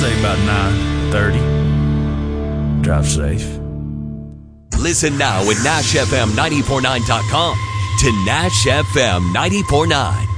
say about 9:30. Drive safe. Listen now at NashFM949.com to Nash FM 94.9.